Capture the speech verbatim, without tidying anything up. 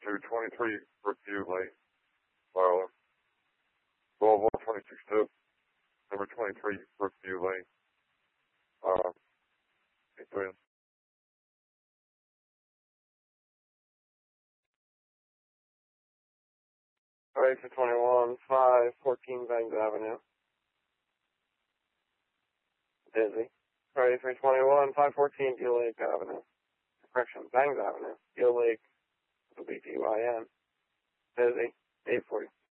to twenty-three Brookview Lane, Marla. twelve one twenty-six two, number twenty-three Brookview Lane, uh, Twin. Ready for twenty-one, five fourteen Bangs Avenue. Busy. Ready for twenty-one, five fourteen Deal Lake Avenue. Correction, Bangs Avenue. Deal Lake, B T Y N. Busy. eight forty.